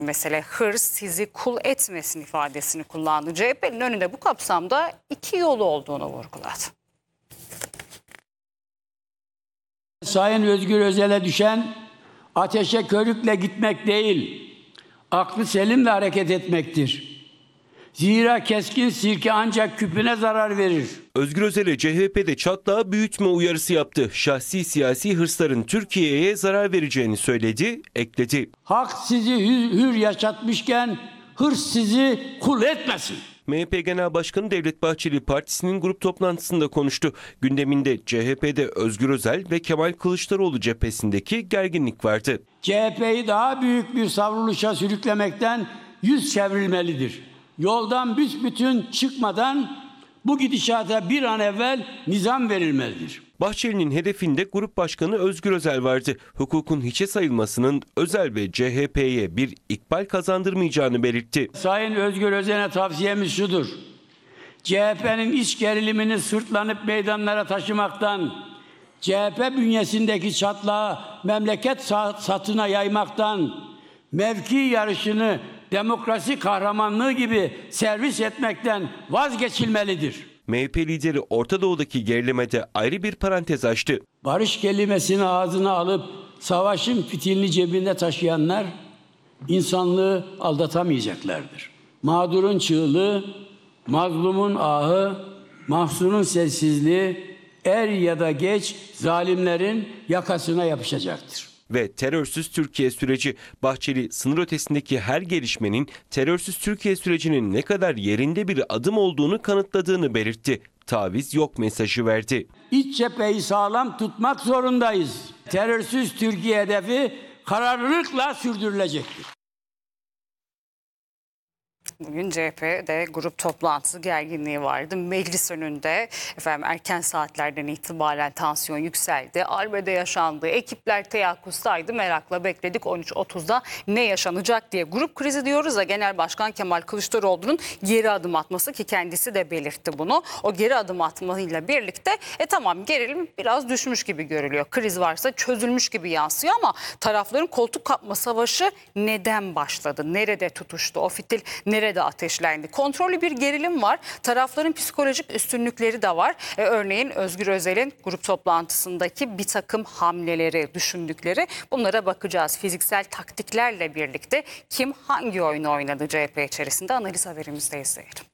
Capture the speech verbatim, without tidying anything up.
Mesele hırs sizi kul etmesin ifadesini kullandı. C H P'nin önünde bu kapsamda iki yolu olduğunu vurguladı. Sayın Özgür Özel'e düşen ateşe körükle gitmek değil, aklı selimle hareket etmektir. Zira keskin sirke ancak küpüne zarar verir. Özgür Özel'e C H P'de çatlağı büyütme uyarısı yaptı. Şahsi siyasi hırsların Türkiye'ye zarar vereceğini söyledi, ekledi. Hak sizi hür, hür yaşatmışken hırs sizi kul etmesin. M H P Genel Başkanı Devlet Bahçeli partisinin grup toplantısında konuştu. Gündeminde C H P'de Özgür Özel ve Kemal Kılıçdaroğlu cephesindeki gerginlik vardı. C H P'yi daha büyük bir savruluşa sürüklemekten yüz çevrilmelidir. Yoldan büsbütün çıkmadan bu gidişata bir an evvel nizam verilmelidir. Bahçeli'nin hedefinde Grup Başkanı Özgür Özel vardı. Hukukun hiçe sayılmasının Özel ve C H P'ye bir ikbal kazandırmayacağını belirtti. Sayın Özgür Özel'e tavsiyemiz şudur. C H P'nin iç gerilimini sırtlanıp meydanlara taşımaktan, C H P bünyesindeki çatlağı memleket satına yaymaktan, mevki yarışını demokrasi kahramanlığı gibi servis etmekten vazgeçilmelidir. M H P lideri Orta Doğu'daki gerilemede ayrı bir parantez açtı. Barış kelimesini ağzına alıp savaşın fitilini cebinde taşıyanlar insanlığı aldatamayacaklardır. Mağdurun çığlığı, mazlumun ahı, mahzunun sessizliği er ya da geç zalimlerin yakasına yapışacaktır. Ve terörsüz Türkiye süreci. Bahçeli sınır ötesindeki her gelişmenin terörsüz Türkiye sürecinin ne kadar yerinde bir adım olduğunu kanıtladığını belirtti. Taviz yok mesajı verdi. İç cepheyi sağlam tutmak zorundayız. Terörsüz Türkiye hedefi kararlılıkla sürdürülecektir. Bugün C H P'de grup toplantısı gerginliği vardı. Meclis önünde efendim erken saatlerden itibaren tansiyon yükseldi. Arbede yaşandı. Ekipler teyakkuztaydı. Merakla bekledik on üç otuzda ne yaşanacak diye. Grup krizi diyoruz ya, Genel Başkan Kemal Kılıçdaroğlu'nun geri adım atması, ki kendisi de belirtti bunu. O geri adım atmasıyla birlikte e tamam gerilim biraz düşmüş gibi görülüyor. Kriz varsa çözülmüş gibi yansıyor ama tarafların koltuk kapma savaşı neden başladı? Nerede tutuştu? O fitil nerede ateşlendi? Kontrollü bir gerilim var. Tarafların psikolojik üstünlükleri de var. Ee, örneğin Özgür Özel'in grup toplantısındaki bir takım hamleleri, düşündükleri, bunlara bakacağız. Fiziksel taktiklerle birlikte kim hangi oyunu oynadı C H P içerisinde, analiz haberimizde izleyelim.